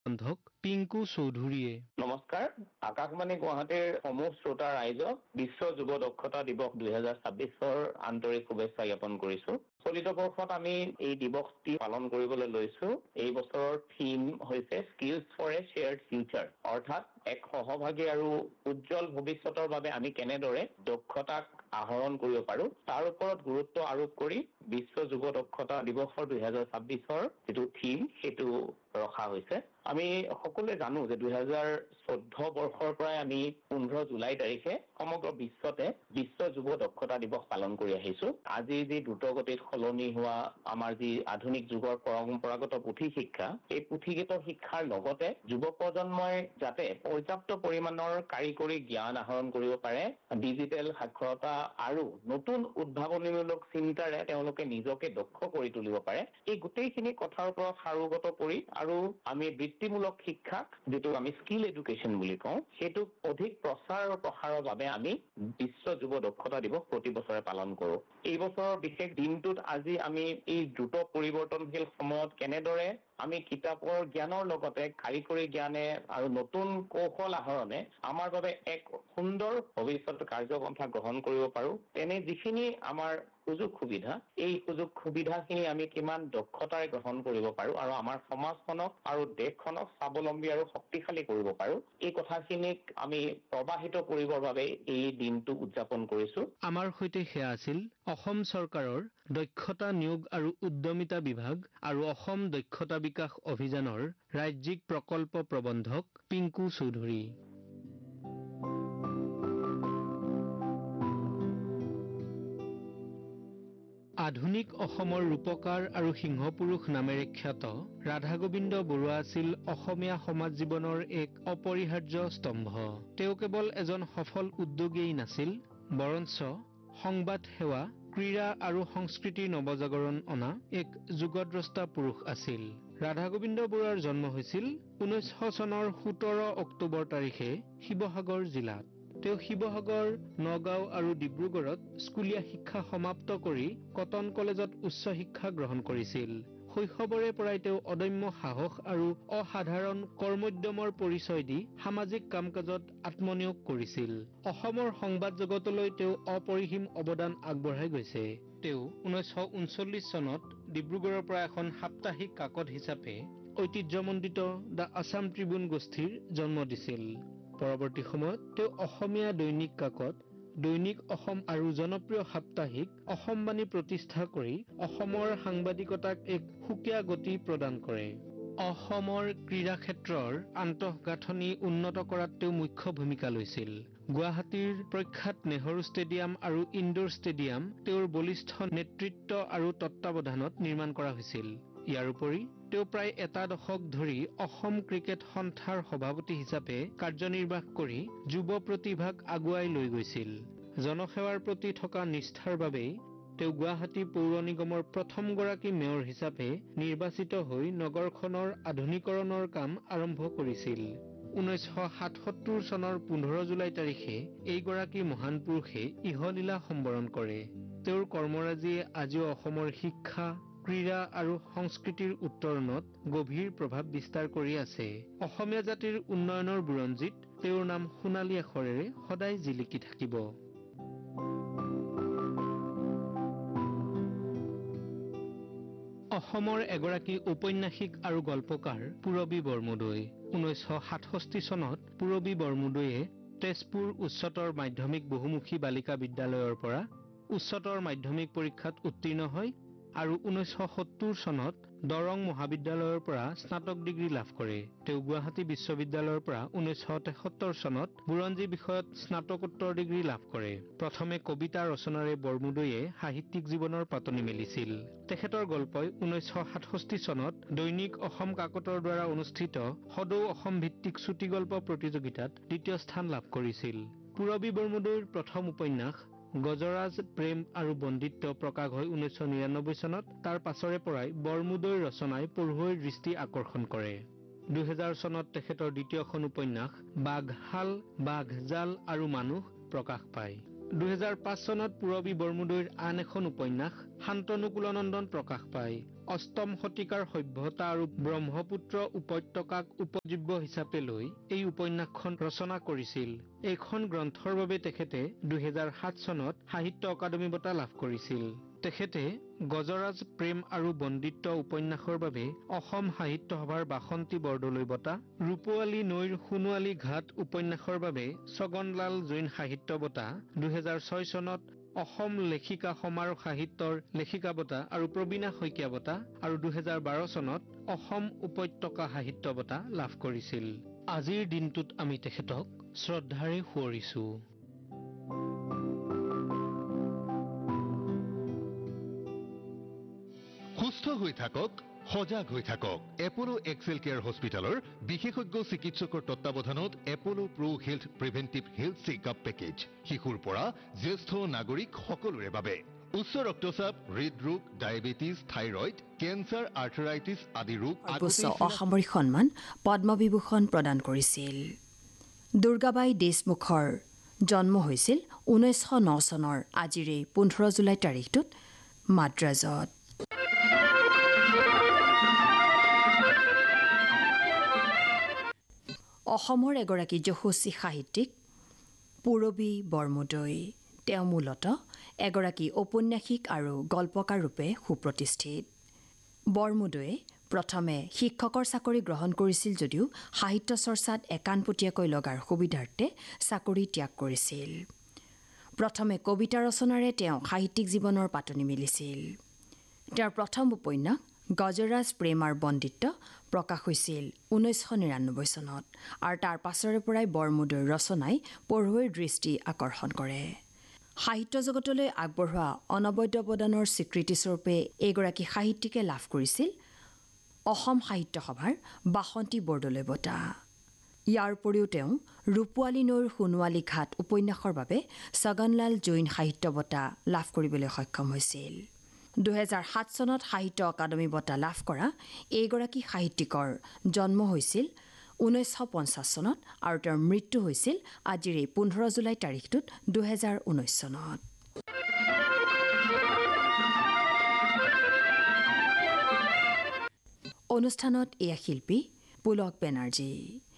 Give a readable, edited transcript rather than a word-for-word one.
বন্ধক পিংকু চৌধুৰীয়ে। নমস্কাৰ, আকাশবাণী গুৱাহাটীৰ সমূহ শ্ৰোতা ৰাইজক বিশ্ব যুৱ দক্ষতা দিৱস 2026ৰ আন্তৰিক শুভেচ্ছা জ্ঞাপন কৰিছো। চলিত বৰ্ষত আমি এই দিৱসটি পালন কৰিবলৈ লৈছো। এই বছৰৰ থিম হৈছে skills for A shared future, অৰ্থাৎ এক সহভাগী আৰু উজ্জ্বল ভৱিষ্যতৰ বাবে আমি কেনেদৰে দক্ষতাক আহৰণ কৰিব পাৰো তাৰ ওপৰত গুৰুত্ব আৰোপ কৰি বিশ্ব যুৱ দক্ষতা দিৱসৰ 2026ৰ যিটো থিম সেইটো ৰখা হৈছে। আমি সকলোৱে জানো যে 2014 বৰ্ষৰ পৰাই আমি 15 জুলাই তাৰিখে সমগ্ৰ বিশ্বতে বিশ্ব যুৱ দক্ষতা দিৱস পালন কৰি আহিছো। আজি যি দ্ৰুতগতিত সলনি হোৱা আমাৰ যি আধুনিক যুগৰ পৰম্পৰাগত পুথি শিক্ষা, এই পুথিগত শিক্ষাৰ লগতে যুৱ প্ৰজন্মই যাতে পৰ্যাপ্ত পৰিমাণৰ কাৰিকৰী জ্ঞান আহৰণ কৰিব পাৰে, ডিজিটেল সাক্ষৰতা আৰু নতুন উদ্ভাৱনীমূলক চিন্তাৰে তেওঁলোকে নিজকে দক্ষ কৰি তুলিব পাৰে, এই গোটেইখিনি কথাৰ ওপৰত সাৰোগত কৰি আৰু আমি বৃত্তিমূলক শিক্ষাক যিটো আমি স্কিল এডুকেশ্যন বুলি কওঁ, সেইটোক অধিক প্ৰচাৰ আৰু প্ৰসাৰৰ বাবে আমি বিশ্ব যুৱ দক্ষতা দিৱস প্ৰতি বছৰে পালন কৰোঁ। এই বছৰৰ বিশেষ দিনটোত আজি আমি এই দ্ৰুত পৰিৱৰ্তনশীল সময়ত কেনেদৰে আমি কিতাপৰ জ্ঞানৰ লগতে কাৰিকৰী জ্ঞানে আৰু নতুন কৌশল আহৰণে আমাৰ বাবে এক সুন্দৰ ভৱিষ্যত কাৰ্যপন্থা গ্ৰহণ কৰিব পাৰো, তেনে যিখিনি আমাৰ সুযোগ সুবিধা, এই সুযোগ সুবিধাখিনি আমি কিমান দক্ষতাৰে গ্ৰহণ কৰিব পাৰো আৰু আমাৰ সমাজখনক আৰু দেশখনক স্বাৱলম্বী আৰু শক্তিশালী কৰিব পাৰো, এই কথাখিনিক আমি প্ৰবাহিত কৰিবৰ বাবে এই দিনটো উদযাপন কৰিছো। আমাৰ সৈতে সেয়া আছিল অসম চৰকাৰৰ দক্ষতা নিয়োগ আৰু উদ্যমিতা বিভাগ আৰু অসম দক্ষতা বিকাশ অভিযানৰ ৰাজ্যিক প্ৰকল্প প্ৰবন্ধক পিংকু চৌধুৰী। আধুনিক অসমৰ ৰূপকাৰ আৰু সিংহপুৰুষ নামেৰে খ্যাত ৰাধা গোবিন্দ বৰুৱা আছিল অসমীয়া সমাজ জীৱনৰ এক অপৰিহাৰ্য স্তম্ভ। তেওঁ কেৱল এজন সফল উদ্যোগীয়েই নাছিল, বৰঞ্চ সংবাদ সেৱা, ক্ৰীড়া আৰু সংস্কৃতিৰ নৱজাগৰণ অনা এক যুগদ্ৰষ্টা পুৰুষ আছিল। ৰাধা গোবিন্দ বৰুৱাৰ জন্ম হৈছিল 1900 চনৰ 17 অক্টোবৰ তাৰিখে শিৱসাগৰ জিলাত। তেওঁ শিৱসাগৰ, নগাঁও আৰু ডিব্ৰুগড়ত স্কুলীয়া শিক্ষা সমাপ্ত কৰি কটন কলেজত উচ্চ শিক্ষা গ্ৰহণ কৰিছিল। শৈশৱৰে পৰাই তেওঁ অদম্য সাহস আৰু অসাধাৰণ কৰ্মোদ্যমৰ পৰিচয় দি সামাজিক কাম কাজত আত্মনিয়োগ কৰিছিল। অসমৰ সংবাদ জগতলৈ তেওঁ অপৰিসীম অৱদান আগবঢ়াই গৈছে। তেওঁ 1939 চনত ডিব্ৰুগড়ৰ পৰা এখন সাপ্তাহিক কাকত হিচাপে ঐতিহ্যমণ্ডিত দ্য আছাম ট্ৰিবিউন গোষ্ঠীৰ জন্ম দিছিল। পৰৱৰ্তী সময়ত তেওঁ অসমীয়া দৈনিক কাকত, দৈনিক অসম আৰু জনপ্ৰিয় সাপ্তাহিক অসমবাণী প্ৰতিষ্ঠা কৰি অসমৰ সাংবাদিকতাক এক সুকীয়া গতি প্ৰদান কৰে। অসমৰ ক্ৰীড়া ক্ষেত্ৰৰ আন্তঃগাঁথনি উন্নত কৰাত তেওঁ মুখ্য ভূমিকা লৈছিল। গুৱাহাটীৰ প্ৰখ্যাত নেহৰু ষ্টেডিয়াম আৰু ইনডোৰ ষ্টেডিয়াম তেওঁৰ বলিষ্ঠ নেতৃত্ব আৰু তত্বাৱধানত নিৰ্মাণ কৰা হৈছিল। ইয়াৰ উপৰি তেওঁ প্ৰায় এটা দশক ধৰি অসম ক্ৰিকেট সন্থাৰ সভাপতি হিচাপে কাৰ্যনিৰ্বাহ কৰি যুৱ প্ৰতিভাক আগুৱাই লৈ গৈছিল। জনসেৱাৰ প্ৰতি থকা নিষ্ঠাৰ বাবেই তেওঁ গুৱাহাটী পৌৰ নিগমৰ প্ৰথমগৰাকী মেয়ৰ হিচাপে নিৰ্বাচিত হৈ নগৰখনৰ আধুনিকৰণৰ কাম আৰম্ভ কৰিছিল। 1977 চনৰ 15 জুলাই তাৰিখে এইগৰাকী মহান পুৰুষে ইহলীলা সম্বৰণ কৰে। তেওঁৰ কৰ্মৰাজিয়ে আজিও অসমৰ শিক্ষা, ক্ৰীড়া আৰু সংস্কৃতিৰ উত্তৰণত গভীৰ প্ৰভাৱ বিস্তাৰ কৰি আছে। অসমীয়া জাতিৰ উন্নয়নৰ বুৰঞ্জীত তেওঁৰ নাম সোণালী আখৰেৰে সদায় জিলিকি থাকিব। অসমৰ এগৰাকী ঔপন্যাসিক আৰু গল্পকাৰ পূৰবী বৰমুদৈ। 1967 চনত পূৰবী বৰমুদৈয়ে তেজপুৰ উচ্চতৰ মাধ্যমিক বহুমুখী বালিকা বিদ্যালয়ৰ পৰা উচ্চতৰ মাধ্যমিক পৰীক্ষাত উত্তীৰ্ণ হয় আৰু 1970 চনত দৰং মহাবিদ্যালয়ৰ পৰা স্নাতক ডিগ্ৰী লাভ কৰে। তেওঁ গুৱাহাটী বিশ্ববিদ্যালয়ৰ পৰা 1973 চনত বুৰঞ্জী বিষয়ত স্নাতকোত্তৰ ডিগ্ৰী লাভ কৰে। প্ৰথমে কবিতা ৰচনাৰে বৰমুদৈয়ে সাহিত্যিক জীৱনৰ পাতনি মেলিছিল। তেখেতৰ গল্পই 1967 চনত দৈনিক অসম কাকতৰ দ্বাৰা অনুষ্ঠিত সদৌ অসম ভিত্তিক চুটিগল্প প্ৰতিযোগিতাত দ্বিতীয় স্থান লাভ কৰিছিল। পূৰবী বৰমুদৈৰ প্ৰথম উপন্যাস গজৰাজ প্ৰেম আৰু বন্দিত্ব প্ৰকাশ হয় 1999 চনত। তাৰ পাছৰে পৰাই বৰমুদৈৰ ৰচনাই পঢ়ুৱৈৰ দৃষ্টি আকৰ্ষণ কৰে। 2000 চনত তেখেতৰ দ্বিতীয়খন উপন্যাস বাঘশাল, বাঘজাল আৰু মানুহ প্ৰকাশ পায়। 2005 চনত পূৰবী বৰমুদৈৰ আন এখন উপন্যাস শান্তনু কুলনন্দন প্ৰকাশ পায়। অষ্টম শতিকাৰ সভ্যতা আৰু ব্ৰহ্মপুত্ৰ উপত্যকাক উপজীব্য হিচাপে লৈ এই উপন্যাসখন ৰচনা কৰিছিল। এইখন গ্ৰন্থৰ বাবে তেখেতে 2007 চনত সাহিত্য অকাডেমী বঁটা লাভ কৰিছিল। তেখেতে গজৰাজ প্ৰেম আৰু বন্দিত্ব উপন্যাসৰ বাবে অসম সাহিত্য সভাৰ বাসন্তী বৰদলৈ বঁটা, ৰূপোৱালী নৈৰ সোণোৱালী ঘাট উপন্যাসৰ বাবে ছগনলাল জৈন সাহিত্য বঁটা, 2006 চনত অসম লেখিকা সমাৰ সাহিত্যৰ লেখিকা বঁটা আৰু প্ৰবীণা শইকীয়া বঁটা আৰু 2012 চনত অসম উপত্যকা সাহিত্য বঁটা লাভ কৰিছিল। আজিৰ দিনটোত আমি তেখেতক শ্ৰদ্ধাৰে সোঁৱৰিছো। সুস্থ হৈ থাকক, সজাগ হৈ থাকক। এপলো এক্সেল কেয়াৰ হস্পিটেলৰ বিশেষজ্ঞ চিকিৎসকৰ তত্বাৱধানত এপলো pro health প্ৰিভেন্টিভ health checkup package শিশুৰ পৰা জ্যেষ্ঠ নাগৰিক সকলোৰে বাবে। উচ্চ ৰক্তচাপ, হৃদৰোগ, ডায়েবেটিছ, থাইৰয়ড, কেঞ্চাৰ, আৰ্থৰাইটিছ আদি ৰোগ অসামৰিক সন্মান পদ্মবিভূষণ প্ৰদান কৰিছিল। দুৰ্গাবাই দেশমুখৰ জন্ম হৈছিল 1909 চনৰ আজিৰে 15 জুলাই তাৰিখটোত মাদ্ৰাজত। অসমৰ এগৰাকী যশস্বী সাহিত্যিক পূৰবী বৰমুদৈ। তেওঁ মূলতঃ এগৰাকী ঔপন্যাসিক আৰু গল্পকাৰ ৰূপে সুপ্ৰতিষ্ঠিত। বৰমুদৈয়ে প্ৰথমে শিক্ষকৰ চাকৰি গ্ৰহণ কৰিছিল যদিও সাহিত্য চৰ্চাত একাণপতীয়াকৈ লগাৰ সুবিধাৰ্থে চাকৰি ত্যাগ কৰিছিল। প্ৰথমে কবিতা ৰচনাৰে তেওঁ সাহিত্যিক জীৱনৰ পাতনি মেলিছিল। তেওঁৰ প্ৰথম উপন্যাস গজৰাজ প্ৰেম আৰু বন্দিত্ব প্ৰকাশ হৈছিল 1999 চনত আৰু তাৰ পাছৰে পৰাই বৰমুদৈৰ ৰচনাই পঢ়ুৱৈৰ দৃষ্টি আকৰ্ষণ কৰে। সাহিত্য জগতলৈ আগবঢ়োৱা অনবদ্য অৱদানৰ স্বীকৃতিস্বৰূপে এইগৰাকী সাহিত্যিকে লাভ কৰিছিল অসম সাহিত্য সভাৰ বাসন্তী বৰদলৈ বঁটা। ইয়াৰ উপৰিও তেওঁ ৰূপোৱালী নৈৰ সোণোৱালী ঘাট উপন্যাসৰ বাবে ছগনলাল জৈন সাহিত্য বঁটা লাভ কৰিবলৈ সক্ষম হৈছিল। 2007 চনত সাহিত্য অকাডেমী বঁটা লাভ কৰা এইগৰাকী সাহিত্যিকৰ জন্ম হৈছিল 1950 চনত আৰু তেওঁৰ মৃত্যু হৈছিল আজিৰ 15 জুলাই তাৰিখটোত 2019 চনত। অনুষ্ঠানত এয়া শিল্পী পুলক বেনাৰ্জী।